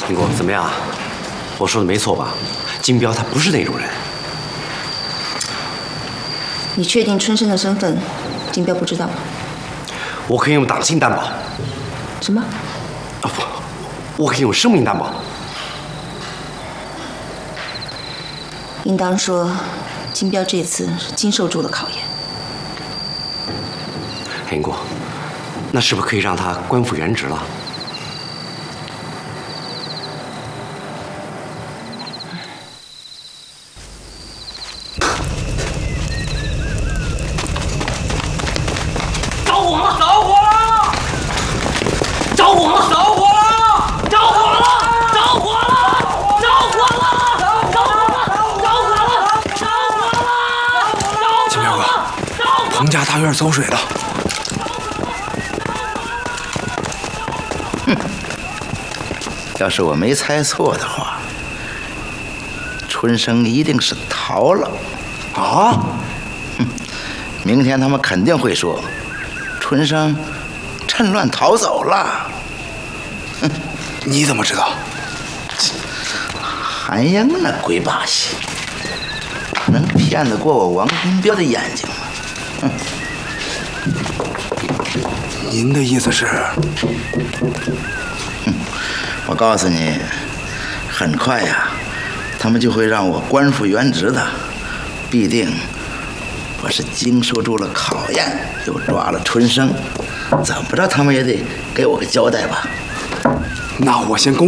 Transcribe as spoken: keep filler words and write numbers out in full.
林果怎么样？我说的没错吧？金彪他不是那种人。 你确定春生的身份，金彪不知道吗？ 我可以用党性担保。 什么？ 啊不，我可以用生命担保。 应当说，金彪这次是经受住了考验。 林果，那是不是可以让他官复原职了？ 着火了！着火了！着火了！着火了！着火了！着火了！着火了！着火了！着火了！ 金彪哥，彭家大院遭水了。 哼，要是我没猜错的话，春生一定是逃了。 啊？ 哼，明天他们肯定会说，春生趁乱逃走了。哼， 你怎么知道？ 韩英那鬼把戏，能骗得过我王金彪的眼睛吗？哼。 您的意思是？ 哼，我告诉你，很快呀，他们就会让我官复原职的，必定我是经受住了考验，又抓了春生，怎么着他们也得给我个交代吧。 那我先恭